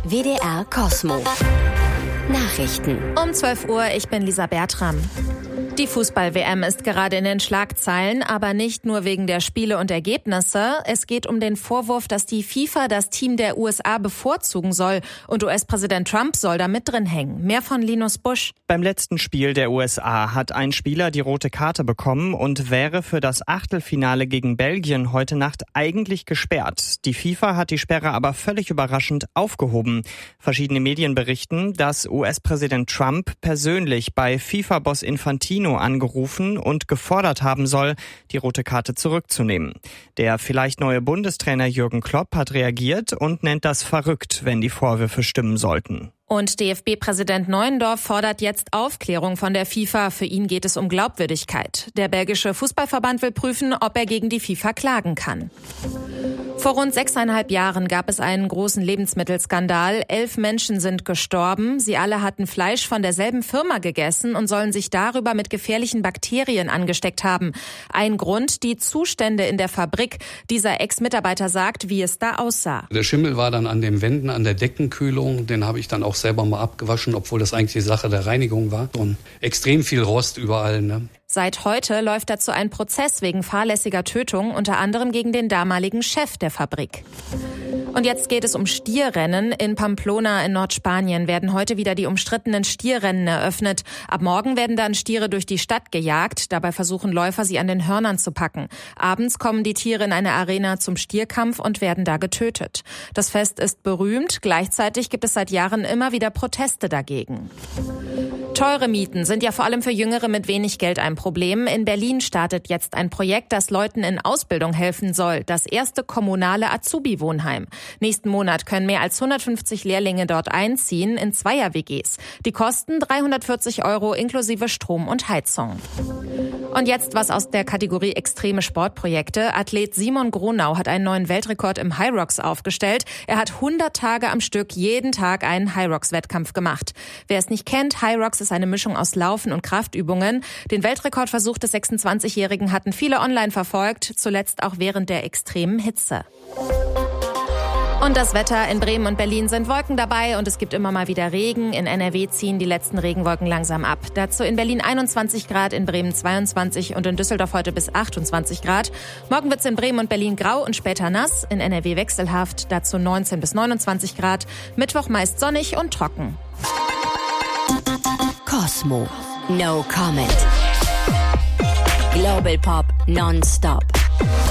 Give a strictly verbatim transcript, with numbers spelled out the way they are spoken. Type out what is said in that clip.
W D R Cosmo. Nachrichten. Um zwölf Uhr, ich bin Lisa Bertram. Die Fußball-W M ist gerade in den Schlagzeilen, aber nicht nur wegen der Spiele und Ergebnisse. Es geht um den Vorwurf, dass die FIFA das Team der U S A bevorzugen soll und U S-Präsident Trump soll da mit drin hängen. Mehr von Linus Busch. Beim letzten Spiel der U S A hat ein Spieler die rote Karte bekommen und wäre für das Achtelfinale gegen Belgien heute Nacht eigentlich gesperrt. Die FIFA hat die Sperre aber völlig überraschend aufgehoben. Verschiedene Medien berichten, dass U S-Präsident Trump persönlich bei FIFA-Boss Infantino angerufen und gefordert haben soll, die rote Karte zurückzunehmen. Der vielleicht neue Bundestrainer Jürgen Klopp hat reagiert und nennt das verrückt, wenn die Vorwürfe stimmen sollten. Und D F B-Präsident Neuendorf fordert jetzt Aufklärung von der FIFA. Für ihn geht es um Glaubwürdigkeit. Der belgische Fußballverband will prüfen, ob er gegen die FIFA klagen kann. Vor rund sechseinhalb Jahren gab es einen großen Lebensmittelskandal. Elf Menschen sind gestorben. Sie alle hatten Fleisch von derselben Firma gegessen und sollen sich darüber mit gefährlichen Bakterien angesteckt haben. Ein Grund, die Zustände in der Fabrik. Dieser Ex-Mitarbeiter sagt, wie es da aussah. Der Schimmel war dann an den Wänden, an der Deckenkühlung. Den habe ich dann auch selber mal abgewaschen, obwohl das eigentlich die Sache der Reinigung war. Und extrem viel Rost überall, ne? Seit heute läuft dazu ein Prozess wegen fahrlässiger Tötung, unter anderem gegen den damaligen Chef der Fabrik. Und jetzt geht es um Stierrennen. In Pamplona in Nordspanien werden heute wieder die umstrittenen Stierrennen eröffnet. Ab morgen werden dann Stiere durch die Stadt gejagt. Dabei versuchen Läufer, sie an den Hörnern zu packen. Abends kommen die Tiere in eine Arena zum Stierkampf und werden da getötet. Das Fest ist berühmt. Gleichzeitig gibt es seit Jahren immer wieder Proteste dagegen. Teure Mieten sind ja vor allem für Jüngere mit wenig Geld ein Problem. In Berlin startet jetzt ein Projekt, das Leuten in Ausbildung helfen soll. Das erste kommunale Azubi-Wohnheim. Nächsten Monat können mehr als hundertfünfzig Lehrlinge dort einziehen in Zweier-W Gs. Die kosten dreihundertvierzig Euro inklusive Strom und Heizung. Und jetzt was aus der Kategorie extreme Sportprojekte. Athlet Simon Gronau hat einen neuen Weltrekord im High Rocks aufgestellt. Er hat hundert Tage am Stück jeden Tag einen High Rocks Wettkampf gemacht. Wer es nicht kennt, High Rocks ist eine Mischung aus Laufen und Kraftübungen. Den Weltrekordversuch des sechsundzwanzigjährigen hatten viele online verfolgt, zuletzt auch während der extremen Hitze. Und das Wetter: in Bremen und Berlin sind Wolken dabei und es gibt immer mal wieder Regen. In N R W ziehen die letzten Regenwolken langsam ab. Dazu in Berlin einundzwanzig Grad, in Bremen zweiundzwanzig und in Düsseldorf heute bis achtundzwanzig Grad. Morgen wird es in Bremen und Berlin grau und später nass. In N R W wechselhaft, dazu neunzehn bis neunundzwanzig Grad. Mittwoch meist sonnig und trocken. Cosmo. No comment. Global Pop non-stop.